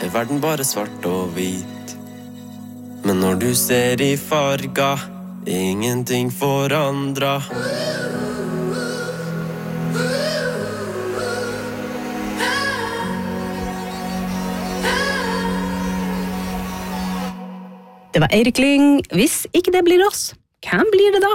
verden bare svart og hvit. Men når du ser I farga, ingenting forandra. Det var Eirik Lyng. Hvis ikke det blir oss, hvem blir det da?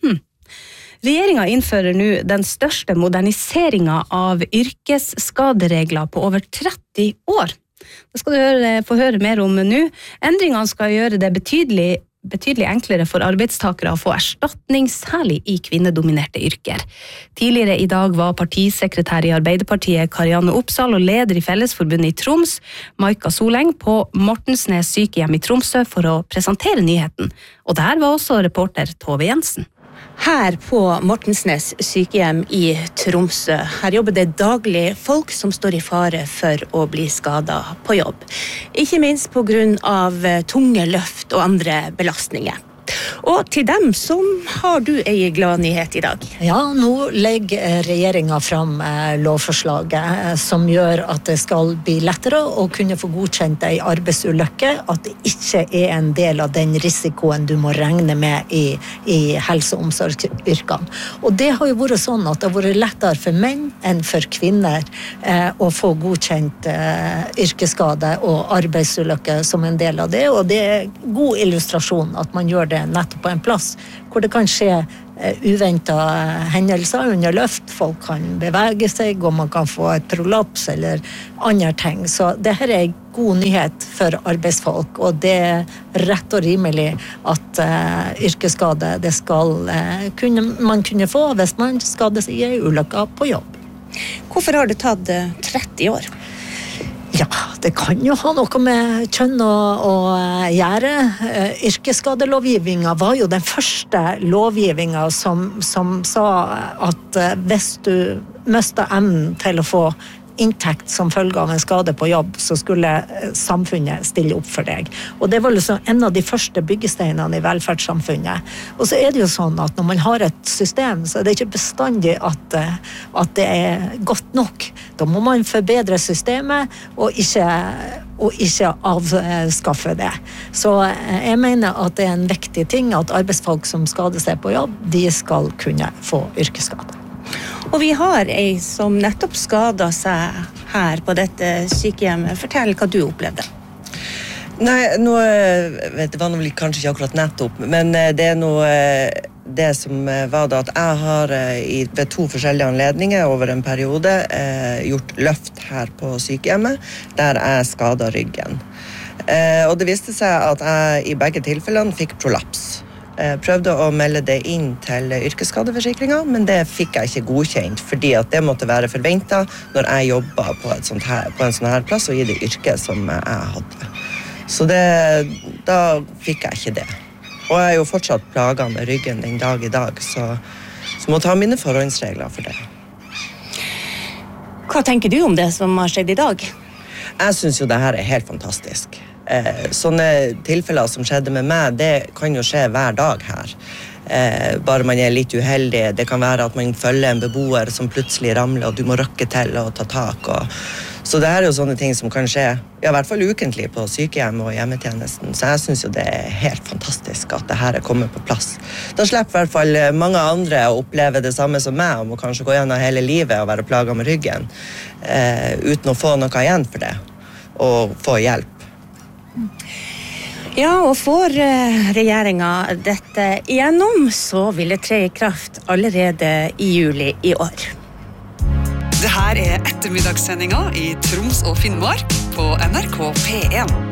Regjeringen innfører nå den største moderniseringen av yrkesskaderegler på over 30 år. Det skal du få høre mer om nå. Endringene skal gjøre det betydelig enklere for arbeidstakere å få erstatning, særlig I kvinnedominerte yrker. Tidligere I dag var partisekretær I Arbeiderpartiet Karianne Opsahl og leder I Fellesforbundet I Troms, Maika Soleng, på Mortensnes sykehjem I Tromsø for å presentere nyheten. Og der var også reporter Tove Jensen. Her på Mortensnes sykehjem I Tromsø, her jobber det daglig folk som står I fare for å bli skadet på jobb. Ikke minst på grunn av tunge løft og andre belastninger. Og til dem som har du en glad nyhet I dag. Ja, nå legger regjeringen fram lovforslaget som gjør at det skal bli lettere å kunne få godkjent en arbeidsulykke, at det ikke en del av den risikoen du må regne med I helse- og omsorgsyrkene. Og det har jo vært sånn at det har vært lettere for menn enn for kvinner å få godkjent yrkesskade og arbeidsulykke som en del av det, og det god illustrasjon at man gjør det nettopp på en plass hvor det kan skje uventet hendelser under løft. Folk kan bevege seg, og man kan få et prolaps eller andre ting. Så dette en god nyhet for arbeidsfolk, og det rett og rimelig at yrkesskade det skal man kunne få hvis man skader seg I en ulykke på jobb. Hvorfor har det tatt 30 år? Ja, det kan jo ha noe med kjønn å gjøre. Yrkesskadelovgivningen var jo den første lovgivningen som sa at hvis du mistet evnen til å få inntekt som følge av en skade på jobb, så skulle samfunnet stille opp for deg. Og det var liksom en av de første byggesteinene I velferdssamfunnet. Og så det jo sånn at når man har et system, så det ikke bestandig at det godt nok. Da må man forbedre systemet, og ikke avskaffe det. Så jeg mener at det en viktig ting at arbeidsfolk som skader seg på jobb, de skal kunne få yrkesskade. Og vi har en som nettopp skadet seg her på dette sykehjemmet. Fortell hva du opplevde. Nei, det var vel kanskje ikke akkurat nettopp, men det noe det som var da at jeg har ved 2 forskjellige anledninger over en periode gjort løft her på sykehjemmet, der jeg skadet ryggen. Og det viste seg at jeg I begge tilfellene fikk prolaps. Prøvde å melde det inn til yrkesskadeforsikringen, men det fikk jeg ikke godkjent, fordi at det måtte være forventet når jeg jobbet på en sånn her plass og I det yrket som jeg hadde. Så da fikk jeg ikke det. Og jeg jo fortsatt plaget med ryggen den dag I dag, så må ta mine forhåndsregler for det. Hva tenker du om det som har skjedd I dag? Jeg synes jo det her helt fantastisk. Sånne tilfeller som skjedde med meg, det kan jo skje hver dag her. Bare man litt uheldig. Det kan være at man følger en beboer som plutselig ramler, og du må røkke til og ta tak. Så det her jo sånne ting som kan skje, I hvert fall ukentlig på sykehjem og hjemmetjenesten. Så jeg synes jo det helt fantastisk at det her kommet på plass. Da slipper I hvert fall mange andre å oppleve det samme som meg, om å kanskje gå gjennom hele livet og være plaget med ryggen, uten å få noe igjen for det, og få hjelp. Ja, og får regjeringen dette igjennom, så vil det tre I kraft allerede I juli I år. Det her ettermiddagssendinga I Troms og Finnmark på NRK P1.